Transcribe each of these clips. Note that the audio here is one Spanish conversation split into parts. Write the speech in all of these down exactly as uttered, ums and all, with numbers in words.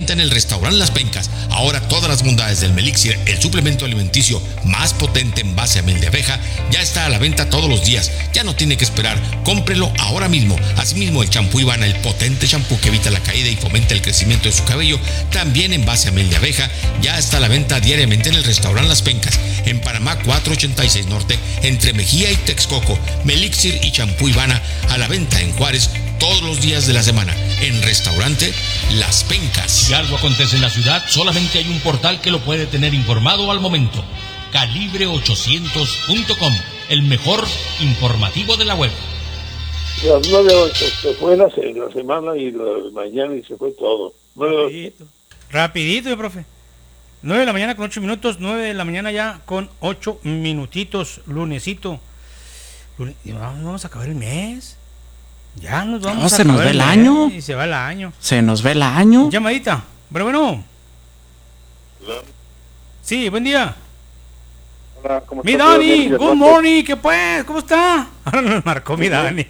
venta en el restaurante Las Pencas. Ahora todas las bondades del Melixir, el suplemento alimenticio más potente en base a miel de abeja, ya está a la venta todos los días. Ya no tiene que esperar, cómprelo ahora mismo. Asimismo, el champú Ivana, el potente champú que evita la caída y fomenta el crecimiento de su cabello, también en base a miel de abeja, ya está a la venta diariamente en el restaurante Las Pencas, en Panamá cuatrocientos ochenta y seis Norte, entre Mejía y Texcoco. Melixir y champú Ivana a la venta en Juárez todos los días de la semana, en restaurante Las Pencas. Si algo acontece en la ciudad, solamente hay un portal que lo puede tener informado al momento: calibre ochocientos punto com, el mejor informativo de la web. Las nueve ocho, se fue la, la semana y la mañana y se fue todo. Rapidito, rapidito, profe. nueve de la mañana con ocho minutos, nueve de la mañana ya con ocho minutitos, lunesito. Lunes, vamos a acabar el mes. Ya nos vamos no, a se nos ve el, el año. Y se va el año. Se nos ve el año. Llamadita. Pero bueno. Hola. Sí, buen día. Hola, ¿cómo mi está? Dani, good morning, ¿qué pues? ¿Cómo está? Ahora nos marcó mi Dani.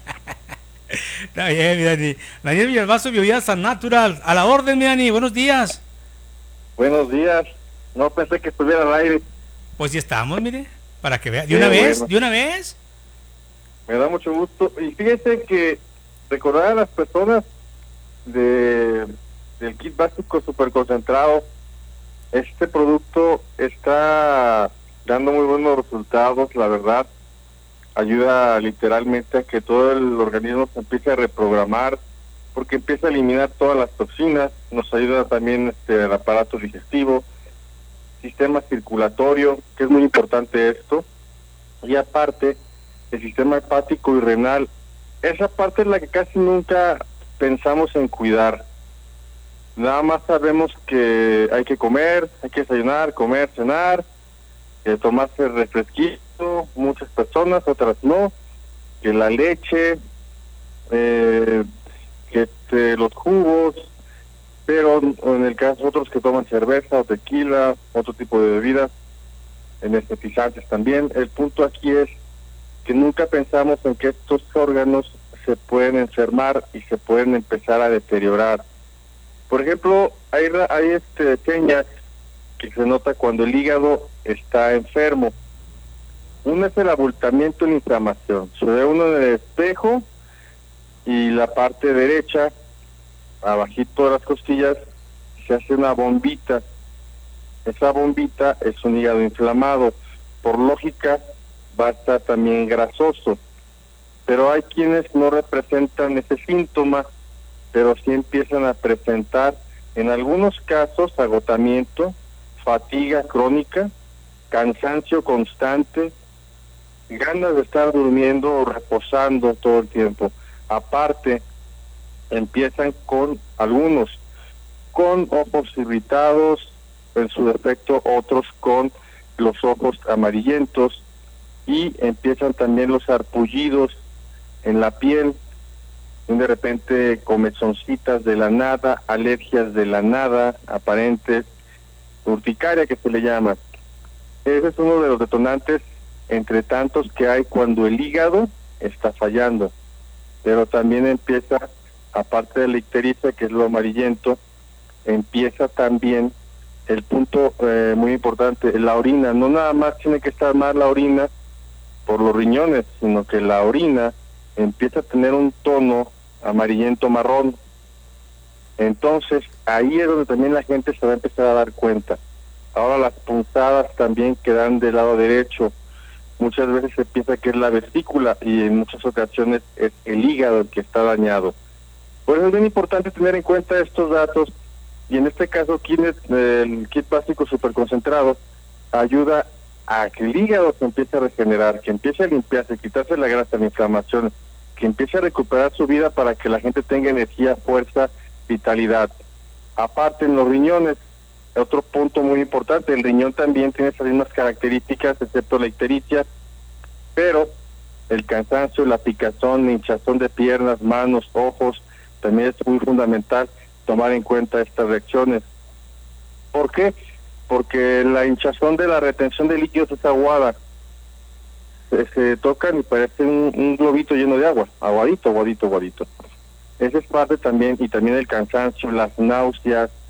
Está bien, mi Dani. Daniel Villalbazo, Biovidas Natural. A la orden, mi Dani, buenos días. Buenos días. No pensé que estuviera al aire. Pues sí estamos, mire, para que vea. ¿De Qué una vez? bueno. ¿De una vez? Me da mucho gusto. Y fíjense que recordar a las personas de del kit básico super concentrado, este producto está dando muy buenos resultados, la verdad. Ayuda literalmente a que todo el organismo se empiece a reprogramar, porque empieza a eliminar todas las toxinas. Nos ayuda también este, el aparato digestivo, sistema circulatorio, que es muy importante esto, y aparte el sistema hepático y renal. Esa parte es la que casi nunca pensamos en cuidar. Nada más sabemos que hay que comer, hay que desayunar, comer, cenar, eh, tomarse refresquito, muchas personas, otras no, que la leche, eh, que este, los jugos, pero en el caso de otros que toman cerveza o tequila, otro tipo de bebidas, anestesiantes también. El punto aquí es que nunca pensamos en que estos órganos se pueden enfermar y se pueden empezar a deteriorar. Por ejemplo, hay, hay este, señas que se nota cuando el hígado está enfermo. Uno es el abultamiento y la inflamación. Se ve uno en el espejo y la parte derecha, abajito de las costillas, se hace una bombita. Esa bombita es un hígado inflamado. Por lógica, va a estar también grasoso, pero hay quienes no representan ese síntoma, pero sí empiezan a presentar, en algunos casos, agotamiento, fatiga crónica, cansancio constante, ganas de estar durmiendo o reposando todo el tiempo. Aparte, empiezan con algunos con ojos irritados, en su defecto otros con los ojos amarillentos, y empiezan también los sarpullidos en la piel, de repente comezoncitas de la nada, alergias de la nada, aparentes, urticaria que se le llama. Ese es uno de los detonantes entre tantos que hay cuando el hígado está fallando. Pero también empieza, aparte de la ictericia, que es lo amarillento, empieza también el punto eh, muy importante, la orina. No nada más tiene que estar mal la orina por los riñones, sino que la orina empieza a tener un tono amarillento marrón. Entonces ahí es donde también la gente se va a empezar a dar cuenta. Ahora las punzadas también quedan del lado derecho. Muchas veces se piensa que es la vesícula y en muchas ocasiones es el hígado el que está dañado. Por eso es bien importante tener en cuenta estos datos, y en este caso el kit básico super concentrado ayuda a que el hígado se empiece a regenerar, que empiece a limpiarse, quitarse la grasa, la inflamación, que empiece a recuperar su vida para que la gente tenga energía, fuerza, vitalidad. Aparte, en los riñones, otro punto muy importante, el riñón también tiene esas mismas características, excepto la ictericia, pero el cansancio, la picazón, la hinchazón de piernas, manos, ojos, también es muy fundamental tomar en cuenta estas reacciones. ¿Por qué? Porque la hinchazón de la retención de líquidos es aguada. Se, se tocan y parece un, un globito lleno de agua, aguadito, aguadito, aguadito. Esa es parte también, y también el cansancio, las náuseas,